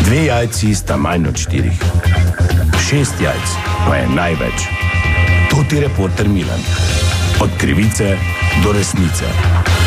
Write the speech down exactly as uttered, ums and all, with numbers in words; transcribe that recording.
Dve jajci sta manj od štirih. Šest jajc pa je največ. To ti reporter Milan. Od krivice do resnice.